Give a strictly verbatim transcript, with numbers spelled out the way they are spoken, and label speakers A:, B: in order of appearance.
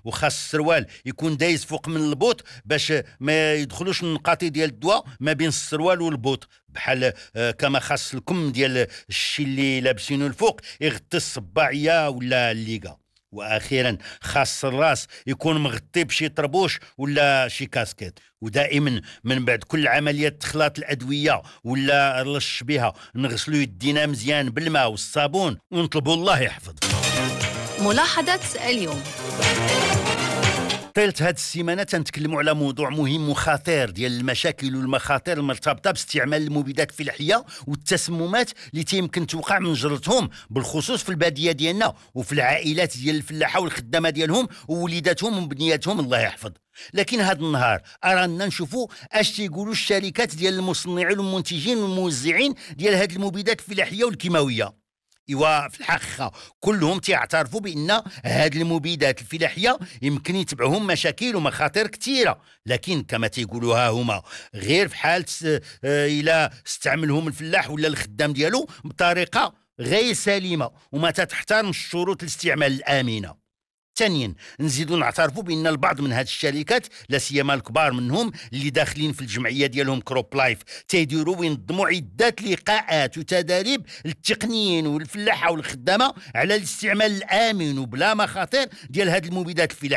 A: وخاص السروال يكون دايز فوق من البوط باش ما يدخلوش النقاطي ديال الدواء ما بين السروال والبوط، بحال آه كما خاص الكم ديال الشي اللي لابسينو الفوق يغطي الصباعيه ولا الليقه. واخيرا خاص الراس يكون مغطي بشي طربوش ولا شي كاسكيت. ودائما من بعد كل عمليه اخلاط الادويه ولا رش بها نغسلو يدينا مزيان بالماء والصابون ونطلبوا الله يحفظ.
B: ملاحظه اليوم.
A: طيلة هاد السيمانة تنتكلموا على موضوع مهم وخطير ديال المشاكل والمخاطر المرتبطة باستعمال المبيدات الفلاحية والتسممات اللي تيمكن توقع من جرتهم، بالخصوص في البادية ديالنا وفي العائلات ديال الفلاحة والخدامة ديالهم ووليداتهم وبنياتهم الله يحفظ. لكن هاد النهار ارانا نشوفوا اش تيقولوا الشركات ديال المصنعين والمنتجين والموزعين ديال هاد المبيدات الفلاحية والكيماوية. ايوا في الحقيقه كلهم تيعترفوا بان هاد المبيدات الفلاحيه يمكن يتبعهم مشاكل ومخاطر كثيره، لكن كما تيقولوها هما غير في حاله الى استعملهم الفلاح ولا الخدام ديالو بطريقه غير سليمه وما تحترم الشروط الاستعمال الامنه. ثانيا نزيدوا نعترفوا بان البعض من هاد الشركات لا سيما الكبار منهم اللي داخلين في الجمعيه ديالهم كروب لايف تيديروا وينظموا عده لقاءات وتداريب للتقنيين والفلاحه والخدامه على الاستعمال الامن وبلا مخاطر ديال هاد المبيدات الفلاحيه.